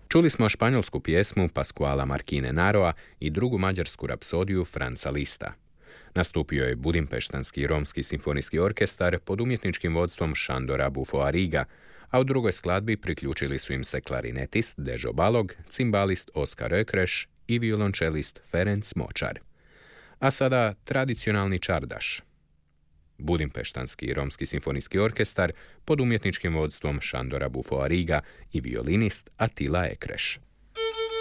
Čuli smo španjolsku pjesmu Pascuala Marquine Naroa i drugu mađarsku rapsodiju Franza Lista. Nastupio je Budimpeštanski romski simfonijski orkestar pod umjetničkim vodstvom Šandora Bufo-Ariga, a u drugoj skladbi priključili su im se klarinetist Dežo Balog, cimbalist Oskar Ökreš i violončelist Ferenc Močar. A sada tradicionalni čardaš. Budimpeštanski romski simfonijski orkestar pod umjetničkim vodstvom Šandora Bufo-Ariga i violinist Atila Ekreš.